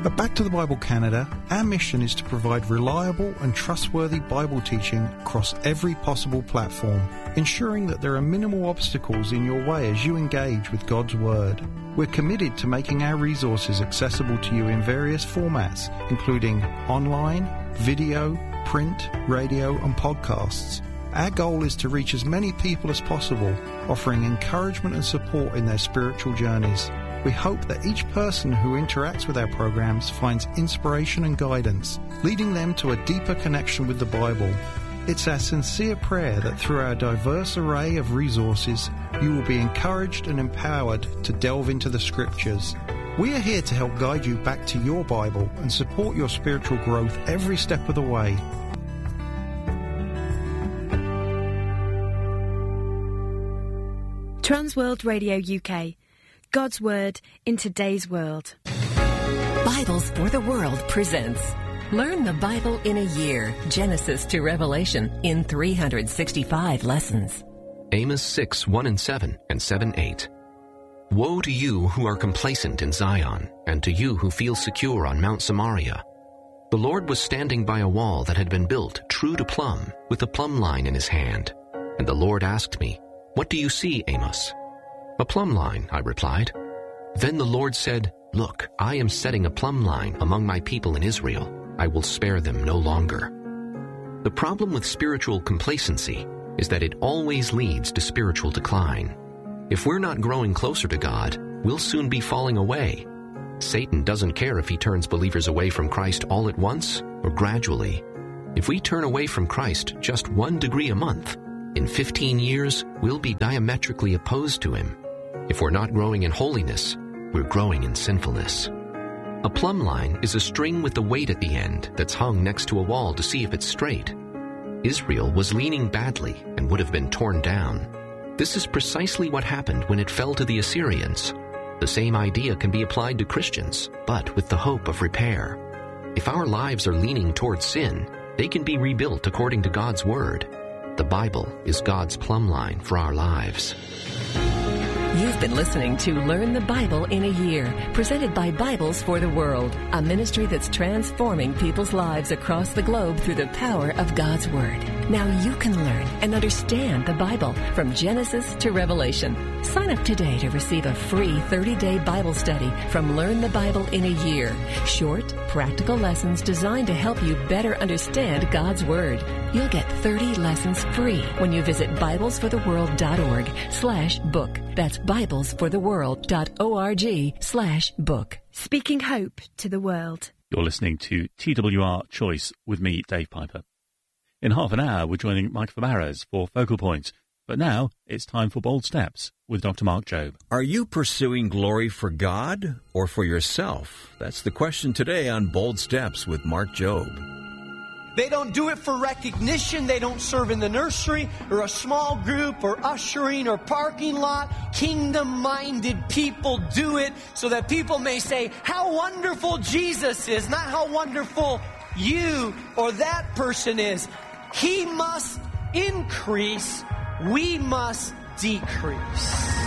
At Back to the Bible Canada, our mission is to provide reliable and trustworthy Bible teaching across every possible platform, ensuring that there are minimal obstacles in your way as you engage with God's Word. We're committed to making our resources accessible to you in various formats, including online, video, print, radio and podcasts. Our goal is to reach as many people as possible, offering encouragement and support in their spiritual journeys. We hope that each person who interacts with our programs finds inspiration and guidance, leading them to a deeper connection with the Bible. It's our sincere prayer that through our diverse array of resources, you will be encouraged and empowered to delve into the Scriptures. We are here to help guide you back to your Bible and support your spiritual growth every step of the way. Transworld Radio UK. God's Word in today's world. Bibles for the World presents Learn the Bible in a Year, Genesis to Revelation, in 365 lessons. Amos 6:1-7 and 7:8. Woe to you who are complacent in Zion, and to you who feel secure on Mount Samaria. The Lord was standing by a wall that had been built true to plumb, with a plumb line in his hand. And the Lord asked me, "What do you see, Amos?" "A plumb line," I replied. Then the Lord said, "Look, I am setting a plumb line among my people in Israel. I will spare them no longer." The problem with spiritual complacency is that it always leads to spiritual decline. If we're not growing closer to God, we'll soon be falling away. Satan doesn't care if he turns believers away from Christ all at once or gradually. If we turn away from Christ just 1 degree a month, in 15 years, we'll be diametrically opposed to him. If we're not growing in holiness, we're growing in sinfulness. A plumb line is a string with a weight at the end that's hung next to a wall to see if it's straight. Israel was leaning badly and would have been torn down. This is precisely what happened when it fell to the Assyrians. The same idea can be applied to Christians, but with the hope of repair. If our lives are leaning towards sin, they can be rebuilt according to God's Word. The Bible is God's plumb line for our lives. You've been listening to Learn the Bible in a Year, presented by Bibles for the World, a ministry that's transforming people's lives across the globe through the power of God's Word. Now you can learn and understand the Bible from Genesis to Revelation. Sign up today to receive a free 30-day Bible study from Learn the Bible in a Year. Short, practical lessons designed to help you better understand God's Word. You'll get 30 lessons free when you visit biblesfortheworld.org/book. That's biblesfortheworld.org/book. Speaking hope to the world. You're listening to TWR Choice with me, Dave Piper. In half an hour, we're joining Mike Fabarez for Focal Point. But now, it's time for Bold Steps with Dr. Mark Jobe. Are you pursuing glory for God or for yourself? That's the question today on Bold Steps with Mark Jobe. They don't do it for recognition. They don't serve in the nursery or a small group or ushering or parking lot. Kingdom-minded people do it so that people may say how wonderful Jesus is, not how wonderful you or that person is. He must increase. We must decrease.